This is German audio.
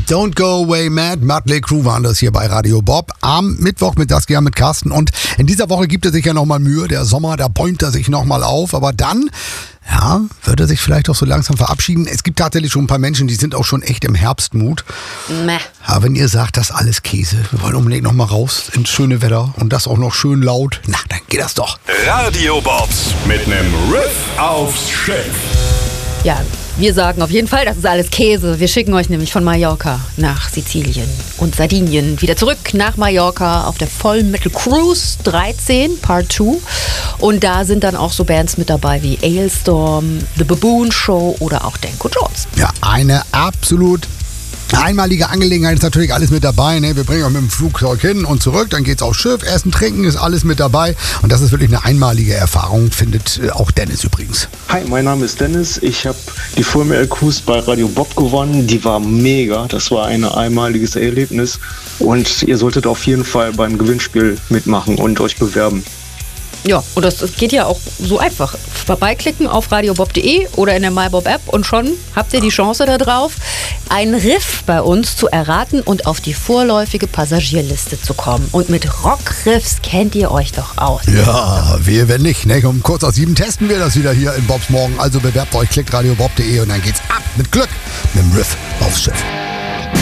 Don't Go Away Mad, Mötley Crüe waren das hier bei Radio Bob. Am Mittwoch mit Saskia, mit Carsten. Und in dieser Woche gibt er sich ja nochmal Mühe. Der Sommer, da bäumt er sich nochmal auf. Aber dann, ja, wird er sich vielleicht auch so langsam verabschieden. Es gibt tatsächlich schon ein paar Menschen, die sind auch schon echt im Herbstmut. Meh. Aber wenn ihr sagt, das ist alles Käse, wir wollen unbedingt nochmal raus ins schöne Wetter und das auch noch schön laut, na, dann geht das doch. Radio Bobs mit nem Riff aufs Schiff. Ja, wir sagen auf jeden Fall, das ist alles Käse. Wir schicken euch nämlich von Mallorca nach Sizilien und Sardinien wieder zurück nach Mallorca auf der Full Metal Cruise 13, Part 2. Und da sind dann auch so Bands mit dabei wie Ailstorm, The Baboon Show oder auch Danko Jones. Ja, eine absolut einmalige Angelegenheit, ist natürlich alles mit dabei. Ne? Wir bringen euch mit dem Flugzeug hin und zurück, dann geht's aufs Schiff, Essen, Trinken, ist alles mit dabei. Und das ist wirklich eine einmalige Erfahrung, findet auch Dennis übrigens. Hi, mein Name ist Dennis. Ich habe die Full Metal Cruise bei Radio Bob gewonnen. Die war mega. Das war ein einmaliges Erlebnis. Und ihr solltet auf jeden Fall beim Gewinnspiel mitmachen und euch bewerben. Ja, und das geht ja auch so einfach. Vorbeiklicken auf radiobob.de oder in der MyBob-App und schon habt ihr die Chance da drauf, einen Riff bei uns zu erraten und auf die vorläufige Passagierliste zu kommen. Und mit Rockriffs kennt ihr euch doch aus. Ja, wir wenn nicht. Ne? Um kurz aus 7 testen wir das wieder hier in Bobs Morgen. Also bewerbt euch, klickt radiobob.de und dann geht's ab mit Glück mit dem Riff aufs Schiff.